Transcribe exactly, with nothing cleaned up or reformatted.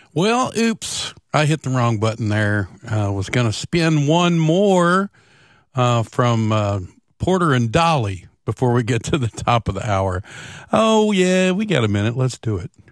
Well, oops, I hit the wrong button there. I uh, was going to spin one more uh, from uh, Porter and Dolly before we get to the top of the hour. Oh, yeah, we got a minute. Let's do it.